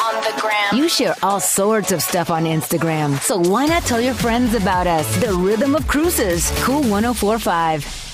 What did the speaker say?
on the gram. You share all sorts of stuff on Instagram. So why not tell your friends about us? The Rhythm of Cruises. Cool 104.5.